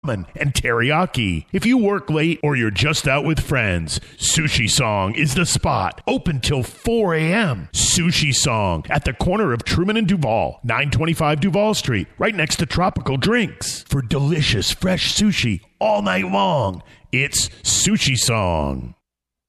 ramen, and teriyaki. If you work late or you're just out with friends, Sushi Song is the spot. Open till 4 a.m. Sushi Song at the corner of Truman and Duval, 925 Duval Street, right next to Tropical Drinks. For delicious, fresh sushi all night long, it's Sushi Song.